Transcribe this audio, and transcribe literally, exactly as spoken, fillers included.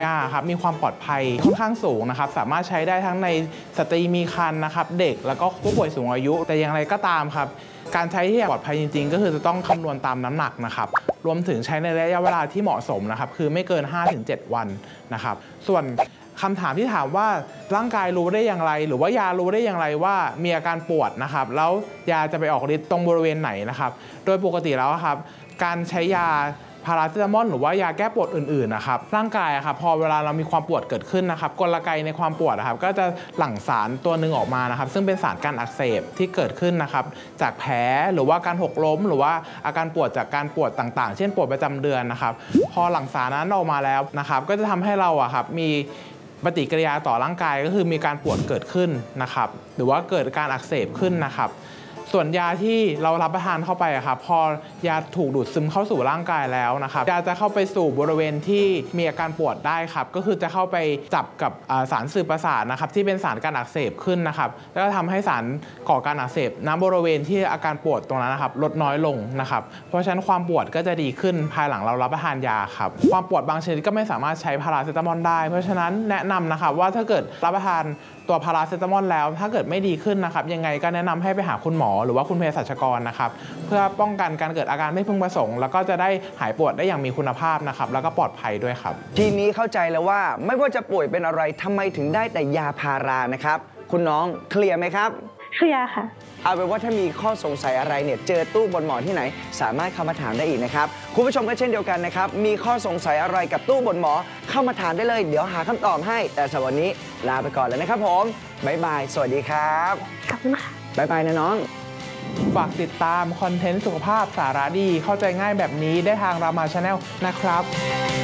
ยาครับมีความปลอดภัยค่อนข้างสูงนะครับสามารถใช้ได้ทั้งในสตรีมีครรภ์นะครับเด็กแล้วก็ผู้ป่วยสูงอายุแต่อย่างไรก็ตามครับการใช้ที่ปลอดภัยจริงๆก็คือจะต้องคำนวณตามน้ำหนักนะครับรวมถึงใช้ในระยะเวลาที่เหมาะสมนะครับคือไม่เกิน ห้าถึงเจ็ด วันนะครับส่วนคำถามที่ถามว่าร่างกายรู้ได้อย่างไรหรือว่ายารู้ได้อย่างไรว่ามีอาการปวดนะครับแล้วยาจะไปออกฤทธิ์ตรงบริเวณไหนนะครับโดยปกติแล้วครับการใช้ยาพาราเซตามอลหรือว่ายาแก้ปวดอื่นๆนะครับร่างกายครับพอเวลาเรามีความปวดเกิดขึ้นนะครับกลไกในความปวดนะครับก็จะหลั่งสารตัวหนึ่งออกมานะครับซึ่งเป็นสารการอักเสบที่เกิดขึ้นนะครับจากแผลหรือว่าการหกล้มหรือว่าอาการปวดจากการปวดต่างๆเช่นปวดประจำเดือนนะครับพอหลั่งสารนั้นออกมาแล้วนะครับก็จะทำให้เราอะครับมีปฏิกิริยาต่อร่างกายก็คือมีการปวดเกิดขึ้นนะครับหรือว่าเกิดการอักเสบขึ้นนะครับส่วนยาที่เรารับประทานเข้าไปครับพอยาถูกดูดซึมเข้าสู่ร่างกายแล้วนะครับยาจะเข้าไปสู่บริเวณที่มีอาการปวดได้ครับก็คือจะเข้าไปจับกับสารสื่อประสาทนะครับที่เป็นสารการอักเสบขึ้นนะครับแล้วก็ทำให้สารก่อการอักเสบณบริเวณที่อาการปวดตรงนั้นนะครับลดน้อยลงนะครับเพราะฉะนั้นความปวดก็จะดีขึ้นภายหลังเรารับประทานยาครับความปวดบางชนิดก็ไม่สามารถใช้พาราเซตามอลได้เพราะฉะนั้นแนะนำนะครับว่าถ้าเกิดรับประทานตัวพาราเซตามอลแล้วถ้าเกิดไม่ดีขึ้นนะครับยังไงก็แนะนำให้ไปหาคุณหมอหรือว่าคุณเภสัชกรนะครับเพื่อป้องกันการเกิดอาการไม่พึงประสงค์แล้วก็จะได้หายปวดได้อย่างมีคุณภาพนะครับแล้วก็ปลอดภัยด้วยครับทีนี้เข้าใจแล้วว่าไม่ว่าจะป่วยเป็นอะไรทำไมถึงได้แต่ยาพารานะครับคุณน้องเคลียร์ไหมครับเคลียร์ค่ะเอาเป็นว่าถ้ามีข้อสงสัยอะไรเนี่ยเจอตู้บนหมอนที่ไหนสามารถเข้ามาถามได้อีกนะครับคุณผู้ชมก็เช่นเดียวกันนะครับมีข้อสงสัยอะไรกับตู้บนหมอเข้ามาถามได้เลยเดี๋ยวหาคำตอบให้แต่สำหรับวันนี้ลาไปก่อนแล้วนะครับผมบ๊ายบายสวัสดีครับขอบคุณค่ะบ๊ายบายนะน้องฝากติดตามคอนเทนต์สุขภาพสาระดีเข้าใจง่ายแบบนี้ได้ทางรามาชาแนลนะครับ